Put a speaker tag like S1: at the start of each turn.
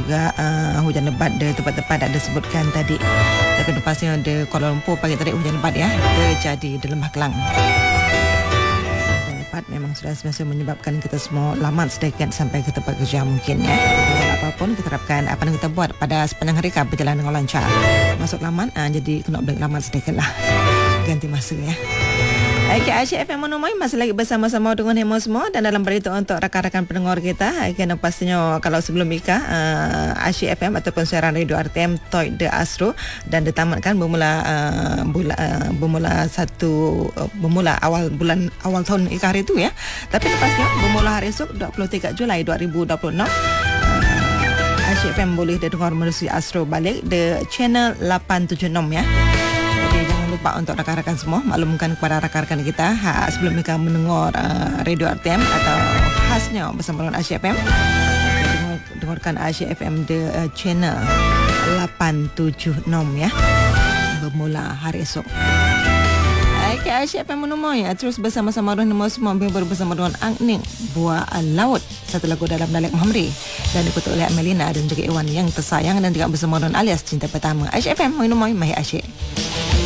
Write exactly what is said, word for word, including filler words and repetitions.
S1: juga uh, hujan lebat di tempat-tempat ada sebutkan tadi. Tapi lepasnya di Kuala Lumpur pagi tadi hujan lebat ya terjadi di Lembah Kelang. Hujan lebat memang sudah semasa menyebabkan kita semua lamat sedikit sampai ke tempat kerja mungkin ya. Jadi, apapun kita harapkan apa yang kita buat pada sepanjang hari kan berjalan dengan lancar. Masuk lamat uh, jadi kena break lamat sedikit lah. Ganti masa ya. Okay, Asyik F M Monomoi masih lagi bersama-sama dengan Hemo semua dan dalam berita untuk rakan-rakan pendengar kita. Okay, dan pastinya kalau sebelum Ika uh, Asyik F M ataupun siaran radio R T M Toy The Astro dan ditamatkan bermula uh, bula, uh, bermula satu uh, bermula awal bulan awal tahun Ika hari itu ya. Tapi lepasnya bermula hari esok dua puluh tiga Julai dua ribu dua puluh enam uh, Asyik F M boleh dengar melalui Astro balik di channel lapan tujuh enam ya. Jadi jangan lupa untuk rakan-rakan semua maklumkan kepada rakan-rakan kita ha, sebelum mereka mendengar uh, radio R T M atau khasnya bersama dengan Asyik F M dengar, dengarkan Asyik F M di uh, channel lapan tujuh enam ya bermula hari esok. Okay, Asyik F M Monomoi ya, terus bersama-sama dengan semua member bersama dengan Angning Buah Laut, satu lagu dalam dialek Mahamri dan diputar oleh Amelina dan juga Iwan yang tersayang dan juga bersama dengan alias cinta pertama. Asyik F M Monomoi Mahir Asyik.